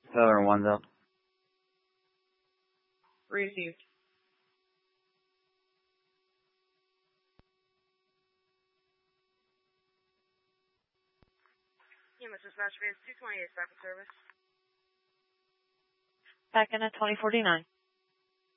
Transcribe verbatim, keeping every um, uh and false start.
Southern one's up. Received. Yeah, Mister Dispatch Base two twenty-eight, second service. Back in at twenty forty-nine.